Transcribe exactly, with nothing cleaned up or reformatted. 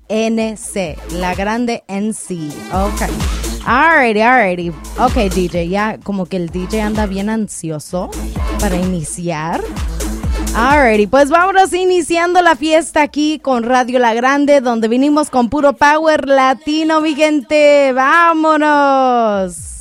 N C, La Grande N C. Ok. Alrighty, alrighty. Ok, D J, ya como que el D J anda bien ansioso para iniciar. Alrighty, pues vámonos iniciando la fiesta aquí con Radio La Grande, donde vinimos con puro power latino, mi gente. ¡Vámonos!